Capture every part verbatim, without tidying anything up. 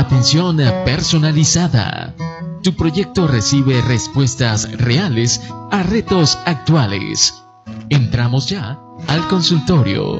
Atención personalizada. Tu proyecto recibe respuestas reales a retos actuales. Entramos ya al consultorio.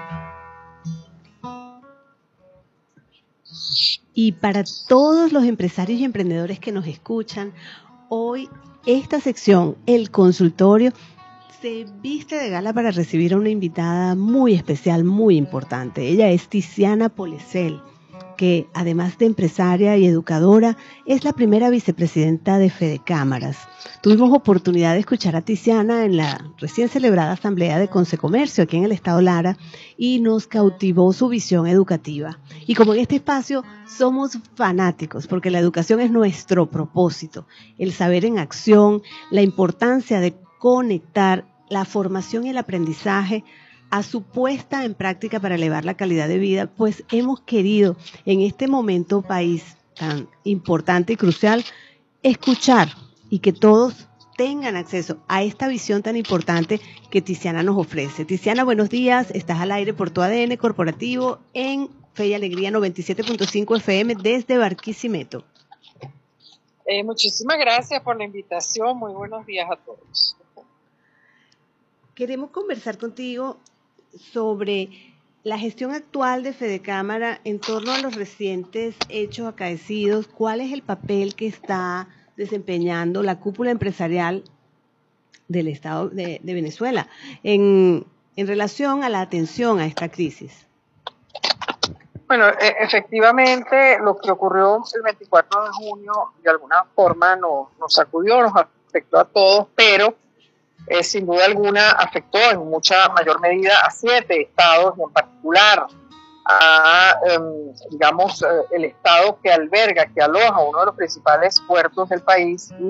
Y para todos los empresarios y emprendedores que nos escuchan, hoy esta sección, el consultorio, se viste de gala para recibir a una invitada muy especial, muy importante. Ella es Tiziana Polecel, que además de empresaria y educadora, es la primera vicepresidenta de Fedecámaras. Tuvimos oportunidad de escuchar a Tiziana en la recién celebrada asamblea de Consecomercio aquí en el estado Lara y nos cautivó su visión educativa. Y como en este espacio somos fanáticos, porque la educación es nuestro propósito, el saber en acción, la importancia de conectar la formación y el aprendizaje a su puesta en práctica para elevar la calidad de vida, pues hemos querido en este momento país tan importante y crucial escuchar y que todos tengan acceso a esta visión tan importante que Tiziana nos ofrece. Tiziana, buenos días, estás al aire por tu A D N Corporativo en Fe y Alegría noventa y siete punto cinco F M desde Barquisimeto. Eh, muchísimas gracias por la invitación, muy buenos días a todos. Queremos conversar contigo sobre la gestión actual de Fedecámara en torno a los recientes hechos acaecidos. ¿Cuál es el papel que está desempeñando la cúpula empresarial del Estado de, de Venezuela en, en relación a la atención a esta crisis? Bueno, e- efectivamente lo que ocurrió el veinticuatro de junio de alguna forma nos, nos sacudió, nos afectó a todos, pero Eh, sin duda alguna afectó en mucha mayor medida a siete estados, y en particular a, eh, digamos, eh, el estado que alberga, que aloja uno de los principales puertos del país